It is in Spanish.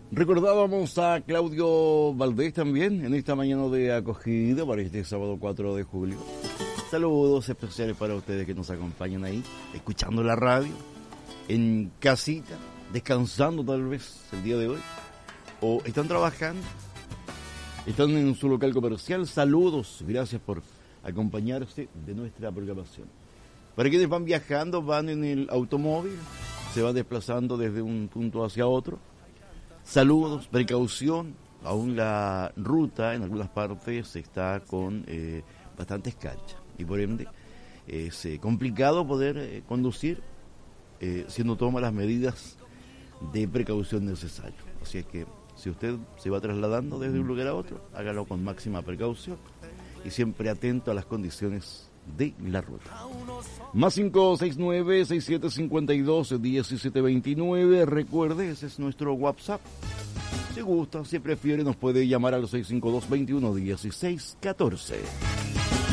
Recordábamos a Claudio Valdés también en esta mañana de acogida para este sábado 4 de julio. Saludos especiales para ustedes que nos acompañan ahí, escuchando la radio, en casita, descansando tal vez el día de hoy, o están trabajando, están en su local comercial. Saludos, gracias por acompañarse de nuestra programación. Para quienes van viajando, van en el automóvil, se van desplazando desde un punto hacia otro. Saludos, precaución, aún la ruta en algunas partes está con bastante escarcha y por ende es complicado poder conducir si no toma las medidas de precaución necesarias. Así es que si usted se va trasladando desde un lugar a otro, hágalo con máxima precaución y siempre atento a las condiciones de la ruta. Más 569-6752-1729. Recuerde, ese es nuestro WhatsApp. Si gusta, si prefiere, nos puede llamar al 652-21-1614.